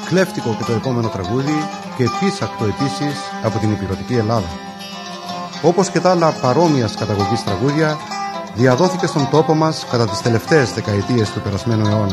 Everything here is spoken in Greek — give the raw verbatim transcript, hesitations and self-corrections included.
νοχλεύτικο και το επόμενο τραγούδι και πίσακτο επίσης από την ηπειρωτική Ελλάδα. Όπως και τα άλλα παρόμοιας καταγωγής τραγούδια, διαδόθηκε στον τόπο μας κατά τις τελευταίες δεκαετίες του περασμένου αιώνα.